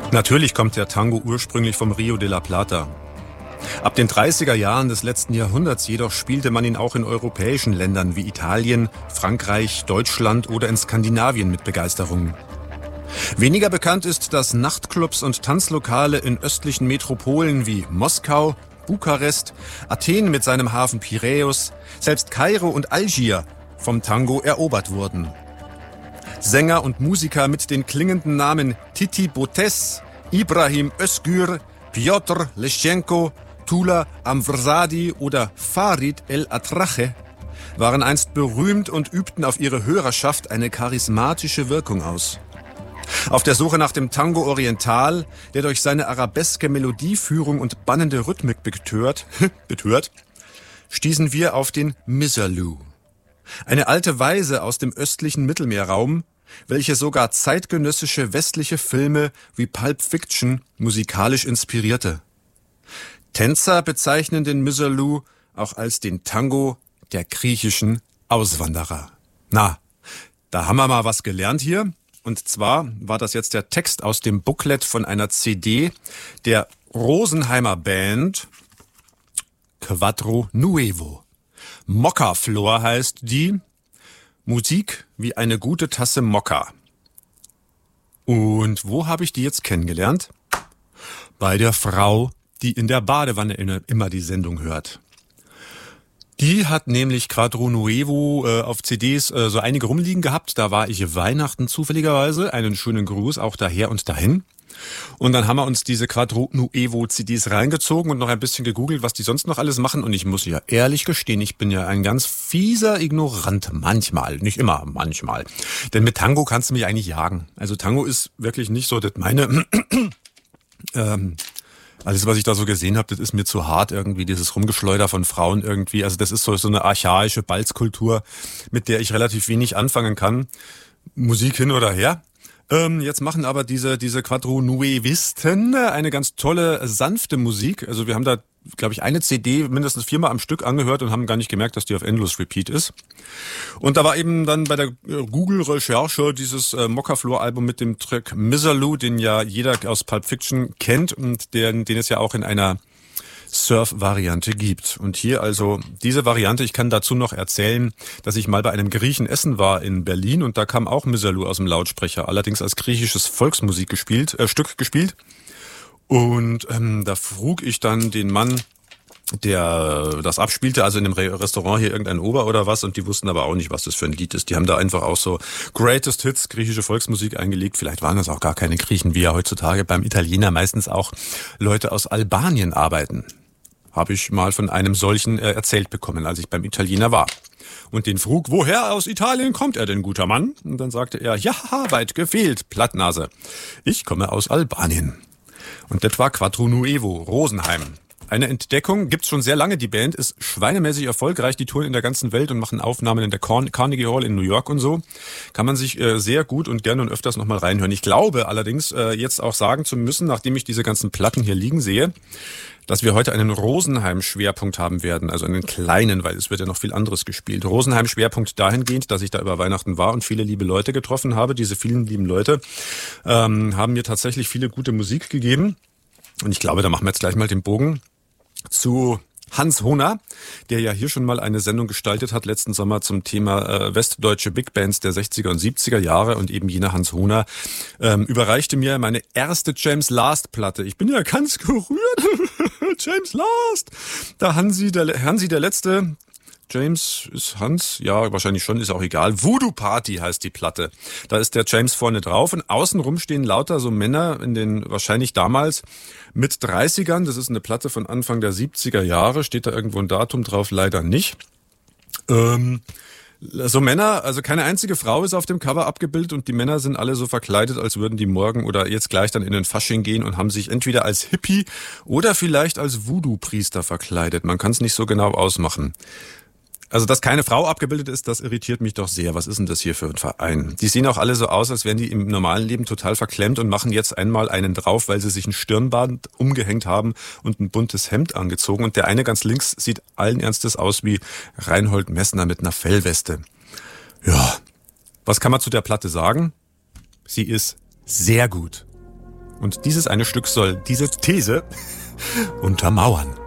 Natürlich kommt der Tango ursprünglich vom Rio de la Plata. Ab den 30er Jahren des letzten Jahrhunderts jedoch spielte man ihn auch in europäischen Ländern wie Italien, Frankreich, Deutschland oder in Skandinavien mit Begeisterung. Weniger bekannt ist, dass Nachtclubs und Tanzlokale in östlichen Metropolen wie Moskau, Bukarest, Athen mit seinem Hafen Piräus, selbst Kairo und Algier vom Tango erobert wurden. Sänger und Musiker mit den klingenden Namen Titi Botez, Ibrahim Özgür, Piotr Leschenko, Tula Amvrsadi oder Farid El-Atrache waren einst berühmt und übten auf ihre Hörerschaft eine charismatische Wirkung aus. Auf der Suche nach dem Tango Oriental, der durch seine arabeske Melodieführung und bannende Rhythmik betört, stießen wir auf den Misirlou. Eine alte Weise aus dem östlichen Mittelmeerraum, welche sogar zeitgenössische westliche Filme wie Pulp Fiction musikalisch inspirierte. Tänzer bezeichnen den Misirlou auch als den Tango der griechischen Auswanderer. Na, da haben wir mal was gelernt hier. Und zwar war das jetzt der Text aus dem Booklet von einer CD der Rosenheimer Band Quattro Nuevo. Moccaflor heißt die. Musik wie eine gute Tasse Mokka. Und wo habe ich die jetzt kennengelernt? Bei der Frau, die in der Badewanne immer die Sendung hört. Die hat nämlich Quattro Nuevo auf CDs so einige rumliegen gehabt. Da war ich Weihnachten zufälligerweise. Einen schönen Gruß auch daher und dahin. Und dann haben wir uns diese Quattro Nuevo CDs reingezogen und noch ein bisschen gegoogelt, was die sonst noch alles machen. Und ich muss ja ehrlich gestehen, ich bin ja ein ganz fieser Ignorant. Manchmal, nicht immer, manchmal. Denn mit Tango kannst du mich eigentlich jagen. Also Tango ist wirklich nicht so, das meine... Alles, was ich da so gesehen habe, das ist mir zu hart irgendwie, dieses Rumgeschleuder von Frauen irgendwie. Also das ist so eine archaische Balzkultur, mit der ich relativ wenig anfangen kann. Musik hin oder her. Jetzt machen aber diese Quattro Nuevisten eine ganz tolle, sanfte Musik. Also wir haben da, glaube ich, eine CD mindestens 4-mal am Stück angehört und haben gar nicht gemerkt, dass die auf Endless Repeat ist. Und da war eben dann bei der Google-Recherche dieses Moccaflor-Album mit dem Track Misirlou, den ja jeder aus Pulp Fiction kennt und den es ja auch in einer Surf-Variante gibt. Und hier also diese Variante, ich kann dazu noch erzählen, dass ich mal bei einem Griechen essen war in Berlin und da kam auch Misirlou aus dem Lautsprecher, allerdings als griechisches Volksmusikstück gespielt. Und da frug ich dann den Mann, der das abspielte, also in dem Restaurant hier irgendein Ober oder was, und die wussten aber auch nicht, was das für ein Lied ist. Die haben da einfach auch so Greatest Hits, griechische Volksmusik eingelegt. Vielleicht waren das auch gar keine Griechen, wie ja heutzutage beim Italiener meistens auch Leute aus Albanien arbeiten. Habe ich mal von einem solchen erzählt bekommen, als ich beim Italiener war. Und den frug, woher aus Italien kommt er denn, guter Mann? Und dann sagte er, ja, weit gefehlt, Plattnase. Ich komme aus Albanien. Und das war Quattro Nuevo, Rosenheim. Eine Entdeckung, gibt's schon sehr lange. Die Band ist schweinemäßig erfolgreich. Die touren in der ganzen Welt und machen Aufnahmen in der Carnegie Hall in New York und so. Kann man sich sehr gut und gerne und öfters nochmal reinhören. Ich glaube allerdings, jetzt auch sagen zu müssen, nachdem ich diese ganzen Platten hier liegen sehe, dass wir heute einen Rosenheim-Schwerpunkt haben werden, also einen kleinen, weil es wird ja noch viel anderes gespielt. Rosenheim-Schwerpunkt dahingehend, dass ich da über Weihnachten war und viele liebe Leute getroffen habe. Diese vielen lieben Leute haben mir tatsächlich viele gute Musik gegeben. Und ich glaube, da machen wir jetzt gleich mal den Bogen zu Hans Hohner, der ja hier schon mal eine Sendung gestaltet hat, letzten Sommer zum Thema westdeutsche Big Bands der 60er und 70er Jahre. Und eben jener Hans Hohner überreichte mir meine erste James Last Platte. Ich bin ja ganz gerührt. James Last. Da Hansi der Letzte. James ist Hans, ja, wahrscheinlich schon, ist auch egal. Voodoo Party heißt die Platte. Da ist der James vorne drauf und außenrum stehen lauter so Männer in den wahrscheinlich damals mit 30ern. Das ist eine Platte von Anfang der 70er Jahre. Steht da irgendwo ein Datum drauf? Leider nicht. So Männer, also keine einzige Frau ist auf dem Cover abgebildet und die Männer sind alle so verkleidet, als würden die morgen oder jetzt gleich dann in den Fasching gehen und haben sich entweder als Hippie oder vielleicht als Voodoo-Priester verkleidet. Man kann es nicht so genau ausmachen. Also, dass keine Frau abgebildet ist, das irritiert mich doch sehr. Was ist denn das hier für ein Verein? Die sehen auch alle so aus, als wären die im normalen Leben total verklemmt und machen jetzt einmal einen drauf, weil sie sich ein Stirnband umgehängt haben und ein buntes Hemd angezogen. Und der eine ganz links sieht allen Ernstes aus wie Reinhold Messner mit einer Fellweste. Ja, was kann man zu der Platte sagen? Sie ist sehr gut. Und dieses eine Stück soll diese These untermauern.